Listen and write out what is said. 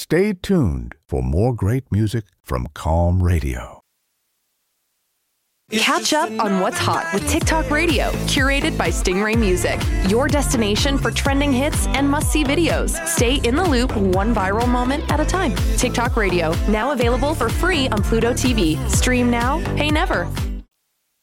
Stay tuned for more great music from Calm Radio. Catch up on what's hot with TikTok Radio, curated by Stingray Music, your destination for trending hits and must-see videos. Stay in the loop, one viral moment at a time. TikTok Radio, now available for free on Pluto TV. Stream now, pay never.